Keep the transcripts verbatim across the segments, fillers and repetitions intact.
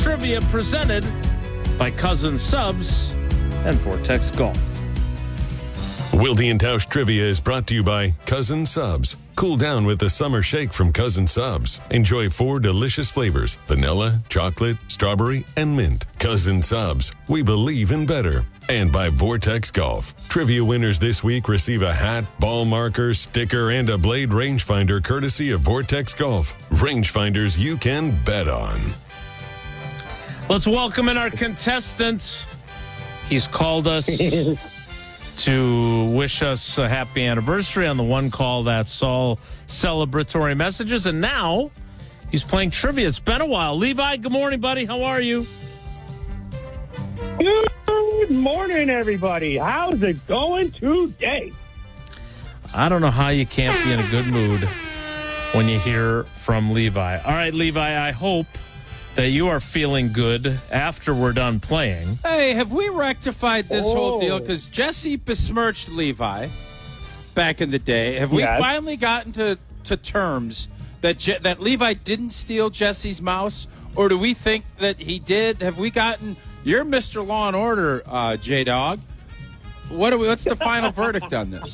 Trivia presented by Cousin Subs and Vortex Golf. Wilde and Tausch Trivia is brought to you by Cousin Subs. Cool down with the summer shake from Cousin Subs. Enjoy four delicious flavors: vanilla, chocolate, strawberry, and mint. Cousin Subs. We believe in better. And by Vortex Golf. Trivia winners this week receive a hat, ball marker, sticker, and a blade rangefinder courtesy of Vortex Golf. Rangefinders you can bet on. Let's welcome in our contestant. He's called us to wish us a happy anniversary on the one call that's all celebratory messages. And now he's playing trivia. It's been a while. Levi, good morning, buddy. How are you? Good morning, everybody. How's it going today? I don't know how you can't be in a good mood when you hear from Levi. All right, Levi, I hope that you are feeling good after we're done playing. Hey, have we rectified this Oh. whole deal? Because Jesse besmirched Levi back in the day. Have we Yes. finally gotten to, to terms that Je- that Levi didn't steal Jesse's mouse? Or do we think that he did? Have we gotten... You're Mister Law and Order, uh, J-Dog. What are we? What's the final verdict on this?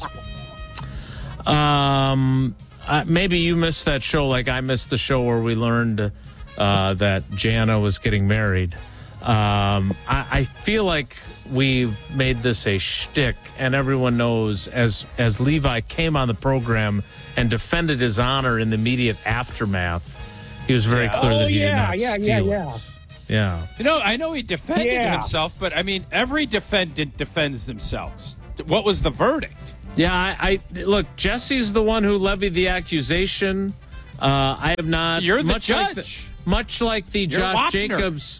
Um, uh, maybe you missed that show like I missed the show where we learned uh, that Jana was getting married. Um, I, I feel like we've made this a shtick, and everyone knows as as Levi came on the program and defended his honor in the immediate aftermath, he was very clear Oh, that he yeah, did not yeah, steal yeah, it. Yeah. You know, I know he defended Yeah. himself, but, I mean, every defendant defends themselves. What was the verdict? Yeah, I, I look. Jesse's the one who levied the accusation. Uh, I have not. You're the much Like the, judge. much like the You're Josh Wapner. Jacobs.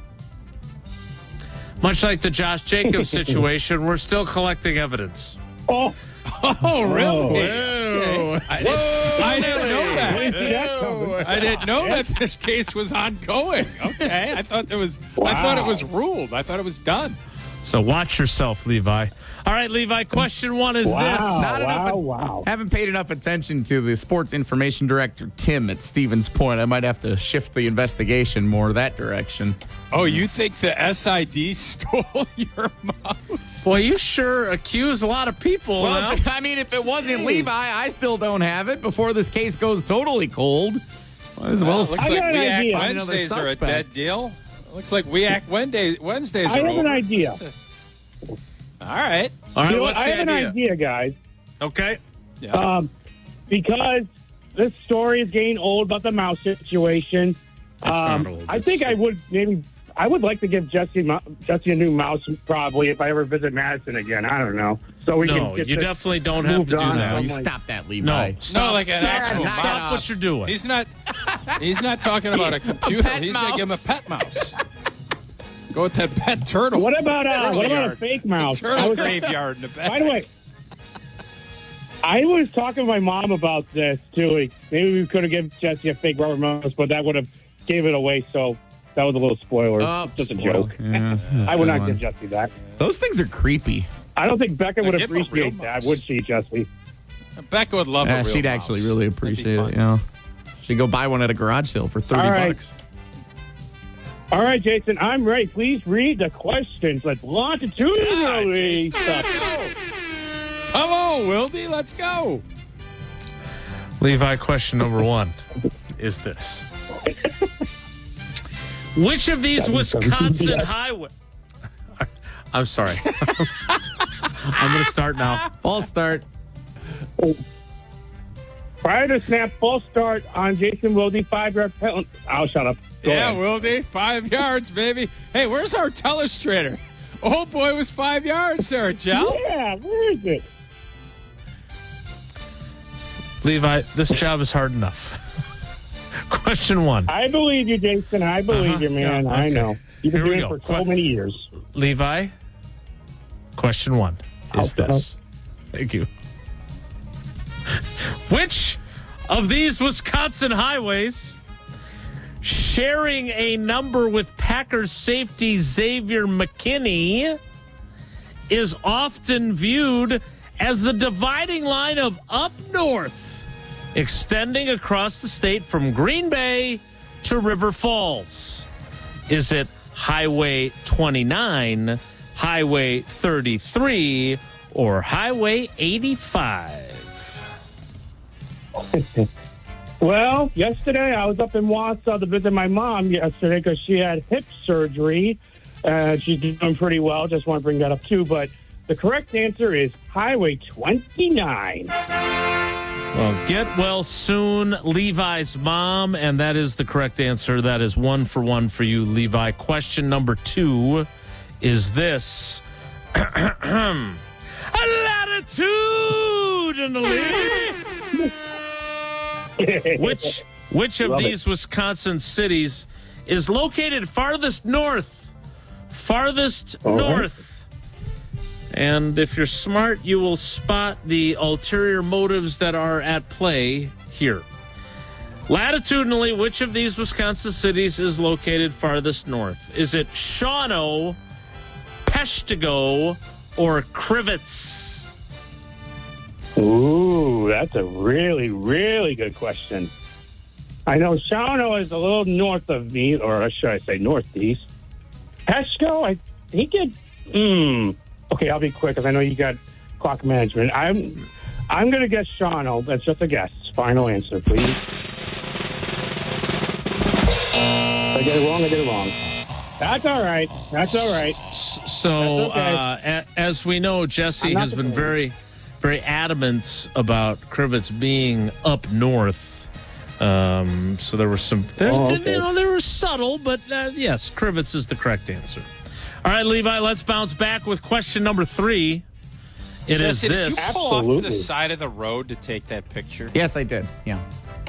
Much like the Josh Jacobs situation, we're still collecting evidence. Oh, Oh, really? Whoa. Okay. I, didn't, I didn't know that. didn't see that coming. I didn't know that this case was ongoing. Okay, I thought it was. I thought it was ruled. I thought it was done. So watch yourself, Levi. All right, Levi. Question one is Wow. this. Not enough. wow, wow. Haven't paid enough attention to the sports information director, Tim, at Stevens Point. I might have to shift the investigation more that direction. Oh, you think the S I D stole your mouse? Boy, you sure accuse a lot of people. Well, now. if, I mean, if it wasn't Jeez. Levi, I still don't have it before this case goes totally cold. Might as well. Well, looks I like got an We Act idea. Wednesdays Another are a suspect. dead deal. Looks like We Act Wednesday, Wednesdays I are have over. an idea. It's a- All right. All right, You know what? what's I the have idea? an idea, guys. Okay. Yeah. Um, because this story is getting old about the mouse situation. It's not Um, old. I It's- think I would maybe. I would like to give Jesse mo- Jesse a new mouse probably if I ever visit Madison again. I don't know. So we No, can get you this definitely don't have moved to do on. that. No, you I'm like- stop that, Levi. No, stop, like an stop, actual stop mouse. what you're doing. He's not. He's not talking about a computer. pet he's gonna give him a mouse. pet mouse. Go with that pet turtle. What about uh, Turtle what about a yard. fake mouse? I Turtle was- graveyard in the back. By the way, I was talking to my mom about this too. Like, maybe we could have given Jesse a fake rubber mouse, but that would have gave it away. So that was a little spoiler. Oh, Just a spoiler. joke. Yeah, that's I a would good not one. give Jesse that. Those things are creepy. I don't think Becca would give him a real appreciate that, mouse. would she, Jesse? Becca would love Yeah, a real she'd mouse. actually really That'd be appreciate fun. it. You know, she'd go buy one at a garage sale for thirty All right. bucks. All right, Jason, I'm ready. Please read the questions. Let's longitudinally stuff. Come on, Wilde, let's go. Levi, question number one is this. Which of these Wisconsin highway... I'm sorry. I'm going to start now. False start. Prior to snap, false start on Jason Wilde, five-yard penalty. I'll shut up. Go yeah, ahead. Wilde, five yards, baby. Hey, where's our telestrator? Oh boy, was five yards there, Jell. Yeah, where is it? Levi, this job is hard enough. Question one. I believe you, Jason. I believe Uh-huh. you, man. Yeah, I okay. know. You've been Here we doing it go. for so Que- many years. Levi, question one is I'll- this. Thank you. Which of these Wisconsin highways, sharing a number with Packers safety Xavier McKinney, is often viewed as the dividing line of up north, extending across the state from Green Bay to River Falls? Is it Highway twenty-nine, Highway thirty-three, or Highway eighty-five? Well, yesterday I was up in Wausau to visit my mom yesterday because she had hip surgery. Uh, she's doing pretty well. Just want to bring that up too. But the correct answer is Highway twenty-nine. Well, get well soon, Levi's mom, and that is the correct answer. That is one for one for you, Levi. Question number two is this. Latitudinally. Which which of Love these Wisconsin cities is located farthest north? Farthest All right. north. And if you're smart, you will spot the ulterior motives that are at play here. Latitudinally, which of these Wisconsin cities is located farthest north? Is it Shawano, Peshtigo, or Crivets? Ooh, that's a really, really good question. I know Shawano is a little north of me, or should I say northeast. Peshtigo, I think it. Hmm. Okay, I'll be quick because I know you got clock management. I'm, I'm going to guess Shawano. That's just a guess. Final answer, please. If I get it wrong, I get it wrong. That's all right. That's all right. So, That's okay. uh, a- as we know, Jesse I'm not has been the- very, very adamant about Crivets being up north. Um, so there were some, there, Oh, okay. you know, they were subtle, but uh, yes, Crivets is the correct answer. All right, Levi, let's bounce back with question number three. It is Jesse, did you this. pull off to the Absolutely. side of the road to take that picture? Yes, I did. Yeah.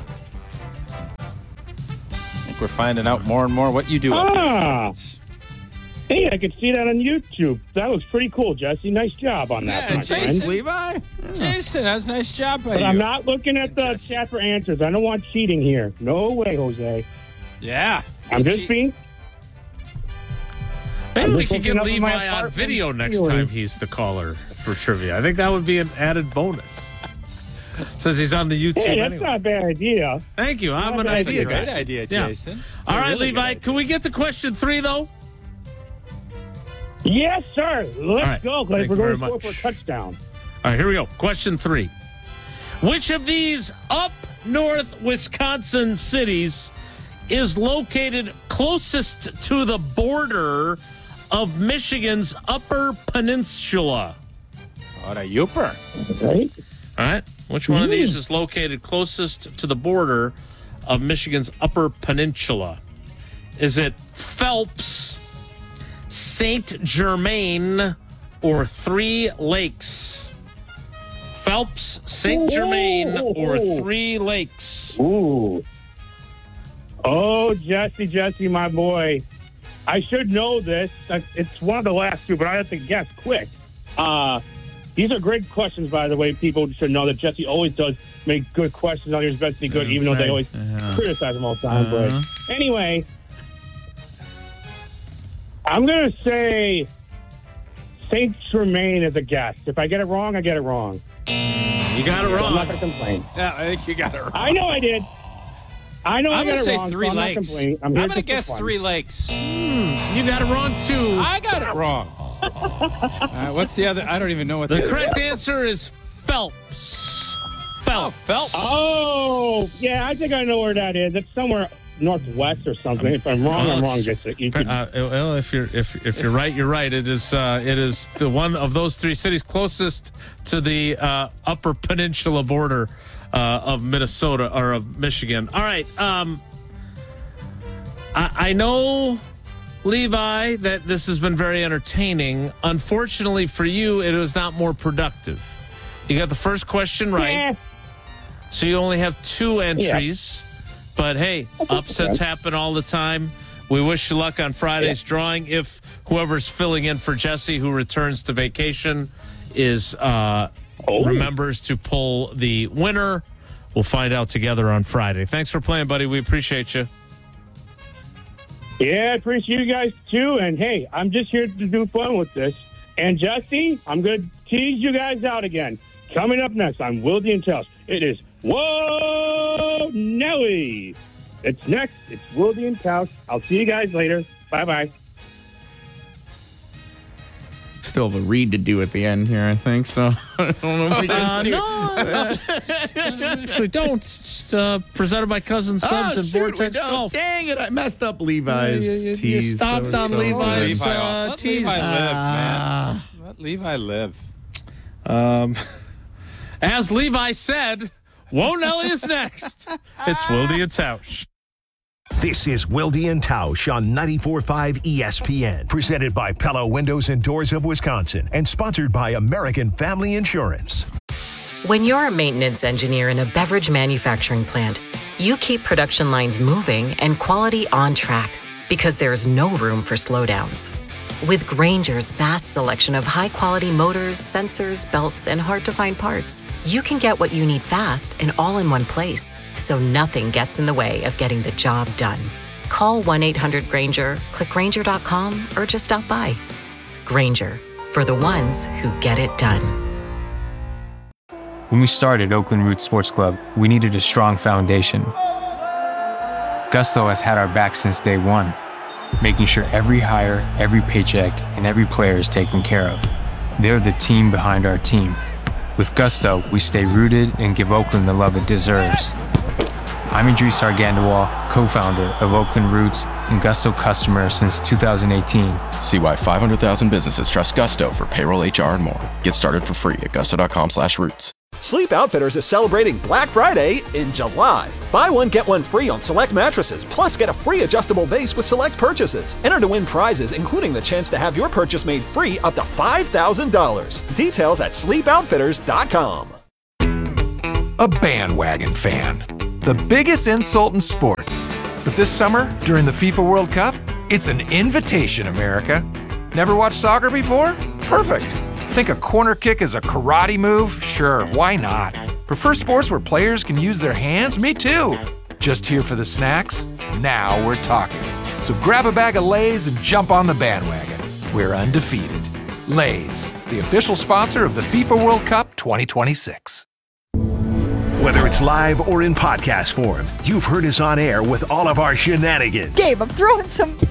I think we're finding out more and more what you do. up there. Ah. Hey, I could see that on YouTube. That was pretty cool, Jesse. Nice job on that, Yeah, my Jason, friend. Levi? Jason, that was a nice job by But you. I'm not looking at the Jesse. chat for answers. I don't want cheating here. No way, Jose. Yeah. I'm just Cheat- being... Maybe I'm we just could get looking up at my Levi on apartment video next ceiling. time he's the caller for trivia. I think that would be an added bonus. Since he's on the YouTube Hey, that's anyway. not a bad idea. Thank you. I'm not an a bad idea idea. guy. Great idea, Yeah. Jason. It's All a right, really good Levi, idea. can we get to question three, though? Yes, sir. Let's right. go, Thank because we're you going to very score for a much. touchdown. All right, here we go. Question three. Which of these up north Wisconsin cities is located closest to the border of Michigan's Upper Peninsula? What a youper. Right? All right. Which one of these is located closest to the border of Michigan's Upper Peninsula? Is it Phelps, Saint Germain, or Three Lakes? Phelps, Saint Germain, or Three Lakes? Ooh. Oh, Jesse, Jesse, my boy. I should know this. It's one of the last two, but I have to guess quick. Uh, these are great questions, by the way. People should know that Jesse always does make good questions on his best to be good, even though they always criticize him all the time. But anyway, I'm going to say Saint Germain as a guess. If I get it wrong, I get it wrong. You got it I'm not wrong. going to complain. Yeah, I think you got it right. I know I did. I know I I'm got going to it say wrong. Three so I'm not Lakes. complaining. I'm here going to just for guess fun. Three Lakes. You got it wrong, too. I got it wrong. uh, what's the other? I don't even know what The the correct answer is Phelps. Phelps. Phelps. Oh, yeah, I think I know where that is. It's somewhere northwest or something. If I'm wrong, Well, I'm wrong. it's- Jesse. You could, Uh, well, if you're if if you're right, you're right. It is uh, it is the one of those three cities closest to the uh, Upper Peninsula border uh, of Minnesota or of Michigan. All right, um, I, I know, Levi, that this has been very entertaining. Unfortunately for you, it was not more productive. You got the first question right, yeah. so you only have two entries. But hey, upsets happen all the time. We wish you luck on Friday's drawing. If whoever's filling in for Jesse, who returns to vacation, is uh, Oh. remembers to pull the winner, we'll find out together on Friday. Thanks for playing, buddy. We appreciate you. Yeah, I appreciate you guys too. And hey, I'm just here to do fun with this. And Jesse, I'm going to tease you guys out again. Coming up next on Wildy and Tels, it is Whoa Nelly. It's next. It's Wildy and Tels. I'll see you guys later. Bye-bye. Still have a read to do at the end here, I think. So I don't know if we just Uh, do. no, actually don't. It's, uh, presented by Cousin Subs Oh, and shoot, we Vortex don't. Golf. Dang it, I messed up Levi's You- you- you tease. stopped That was on so Levi's, good. uh, Levi, let tease. Levi live, Ah. man. Let Levi live. Um, as Levi said, Whoa Nelly is next. It's Wildy and Tausch. This is Wildy and Tausch on ninety-four point five E S P N, presented by Pella Windows and Doors of Wisconsin, and sponsored by American Family Insurance. When you're a maintenance engineer in a beverage manufacturing plant, you keep production lines moving and quality on track because there's no room for slowdowns. With Grainger's vast selection of high-quality motors, sensors, belts, and hard-to-find parts, you can get what you need fast and all in one place, so nothing gets in the way of getting the job done. Call one eight hundred Grainger, click Grainger dot com, or just stop by. Grainger, for the ones who get it done. When we started Oakland Roots Sports Club, we needed a strong foundation. Gusto has had our back since day one, making sure every hire, every paycheck, and every player is taken care of. They're the team behind our team. With Gusto, we stay rooted and give Oakland the love it deserves. I'm Idris Argandawal, co-founder of Oakland Roots and Gusto customer since two thousand eighteen. See why five hundred thousand businesses trust Gusto for payroll, H R, and more. Get started for free at gusto.com slash roots. Sleep Outfitters is celebrating Black Friday in July. Buy one, get one free on select mattresses, plus get a free adjustable base with select purchases. Enter to win prizes, including the chance to have your purchase made free up to five thousand dollars. Details at sleep outfitters dot com. A bandwagon fan. The biggest insult in sports. But this summer, during the FIFA World Cup, it's an invitation, America. Never watched soccer before? Perfect. Think a corner kick is a karate move? Sure, why not? Prefer sports where players can use their hands? Me too. Just here for the snacks? Now we're talking. So grab a bag of Lay's and jump on the bandwagon. We're undefeated. Lay's, the official sponsor of the FIFA World Cup twenty twenty-six. Whether it's live or in podcast form, you've heard us on air with all of our shenanigans. Gabe, I'm throwing some